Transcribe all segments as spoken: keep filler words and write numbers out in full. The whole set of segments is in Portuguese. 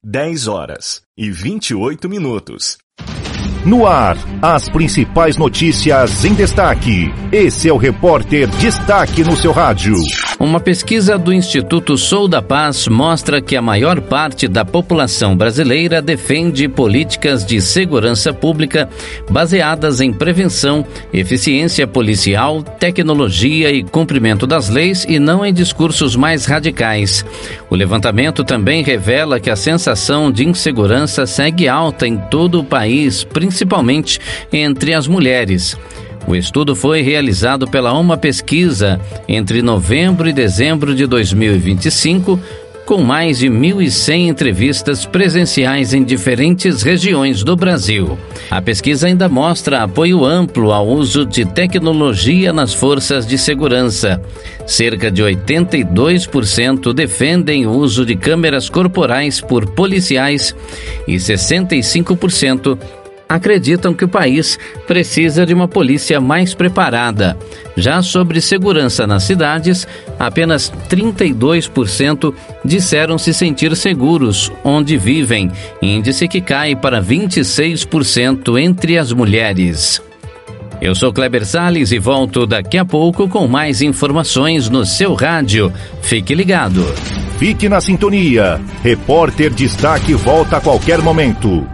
dez horas e vinte e oito minutos. No ar, as principais notícias em destaque. Esse é o Repórter Destaque no seu rádio. Uma pesquisa do Instituto Sou da Paz mostra que a maior parte da população brasileira defende políticas de segurança pública baseadas em prevenção, eficiência policial, tecnologia e cumprimento das leis e não em discursos mais radicais. O levantamento também revela que a sensação de insegurança segue alta em todo o país, principalmente entre as mulheres. O estudo foi realizado pela Uma Pesquisa entre novembro e dezembro de dois mil e vinte e cinco, com mais de mil e cem entrevistas presenciais em diferentes regiões do Brasil. A pesquisa ainda mostra apoio amplo ao uso de tecnologia nas forças de segurança. Cerca de oitenta e dois por cento defendem o uso de câmeras corporais por policiais e sessenta e cinco por cento acreditam que o país precisa de uma polícia mais preparada. Já sobre segurança nas cidades, apenas trinta e dois por cento disseram se sentir seguros onde vivem, índice que cai para vinte e seis por cento entre as mulheres. Eu sou Kleber Salles e volto daqui a pouco com mais informações no seu rádio. Fique ligado. Fique na sintonia. Repórter Destaque volta a qualquer momento.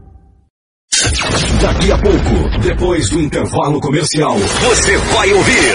Daqui a pouco, depois do intervalo comercial, você vai ouvir